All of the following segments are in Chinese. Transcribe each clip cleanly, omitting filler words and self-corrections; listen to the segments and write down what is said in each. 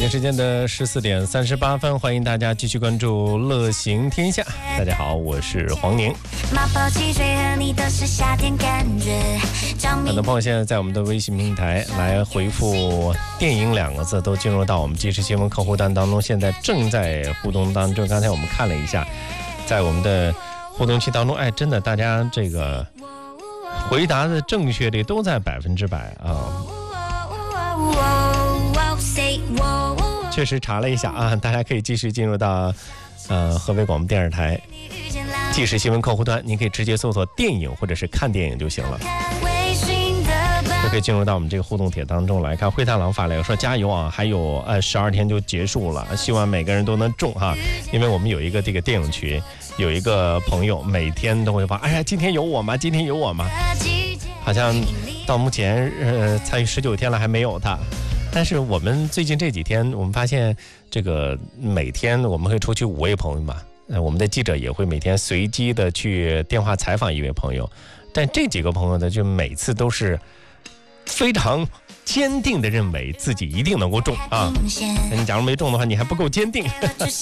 北京时间的14点38分，欢迎大家继续关注乐行天下。大家好，我是黄宁。很多朋友现在在我们的微信平台来回复电影2个字，都进入到我们即时新闻客户端当中，现在正在互动当中。刚才我们看了一下，在我们的互动区当中，真的大家这个回答的正确率都在100%啊。确实查了一下啊，大家可以继续进入到河北广播电视台即时新闻客户端，您可以直接搜索电影或者是看电影就行了，就可以进入到我们这个互动帖当中来看。灰太狼发来说加油啊，还有12天就结束了，希望每个人都能中哈，因为我们有一个这个电影群，有一个朋友每天都会发，今天有我吗？今天有我吗？好像到目前参与19天了还没有他。但是我们最近这几天，我们发现这个每天我们会出去5位朋友嘛，我们的记者也会每天随机的去电话采访1位朋友，但这几个朋友呢，就每次都是非常坚定的认为自己一定能够中啊。那你假如没中的话，你还不够坚定。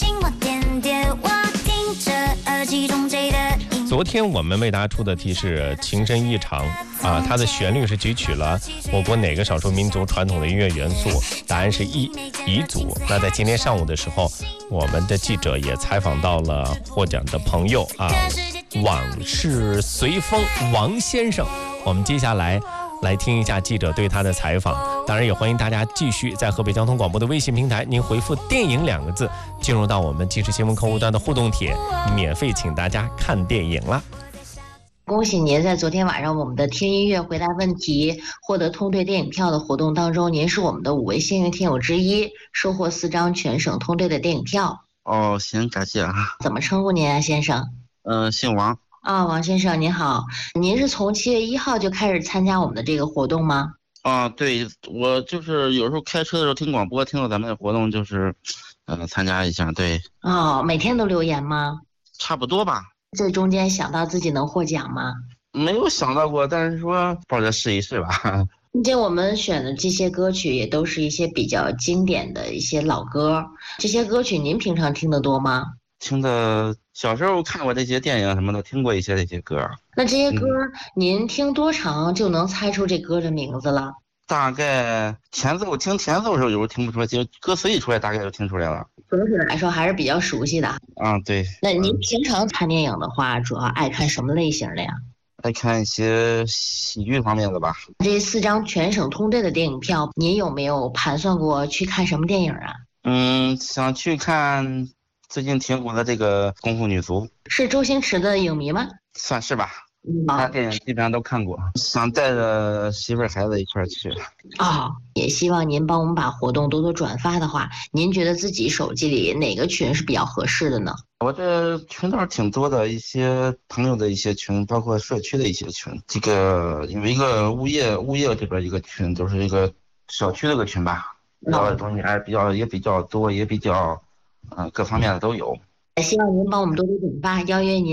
昨天我们为大家出的题是情深意长啊，它的旋律是汲取了我国哪个少数民族传统的音乐元素？答案是彝族。那在今天上午的时候，我们的记者也采访到了获奖的朋友啊，往事随风王先生。我们接下来听一下记者对他的采访，当然也欢迎大家继续在河北交通广播的微信平台，您回复电影2个字，进入到我们即时新闻客户端的互动帖，免费请大家看电影了。 恭喜您在昨天晚上我们的听音乐回答问题获得通兑电影票的活动当中，您是我们的5位幸运听友之一，收获4张全省通兑的电影票。 哦，行，感谢啊。 怎么称呼您啊，先生？ 姓王。 王先生您好，您是从7月1号就开始参加我们的这个活动吗？ 对，我就是有时候开车的时候听广播，听到咱们的活动，就是参加一下。对。 每天都留言吗？ 差不多吧。 这中间想到自己能获奖吗？ 没有想到过，但是说抱着试一试吧。 今天我们选的这些歌曲也都是一些比较经典的一些老歌，这些歌曲您平常听得多吗？ 听的，小时候看过这些电影什么的，听过一些这些歌。 那这些歌您听多长就能猜出这歌的名字了？ 大概听前奏的时候有时候听不出来，就歌词一出来大概就听出来了。 总体来说还是比较熟悉的。 对。 那您平常看电影的话，主要爱看什么类型的呀？ 爱看一些喜剧方面的吧。 这4张全省通兑的电影票，您有没有盘算过去看什么电影啊？ 想去看最近挺火的这个功夫女足。 是周星驰的影迷吗？ 算是吧。他电影基本上都看过，想带着媳妇儿孩子一块儿去。 也希望您帮我们把活动多多转发的话，您觉得自己手机里哪个群是比较合适的呢？ 我这群倒是挺多的，一些朋友的一些群，包括社区的一些群。这个有一个物业这边一个群，就是一个小区的个群吧，聊的东西也比较多，也比较各方面的都有。 希望您帮我们多多转发，邀约您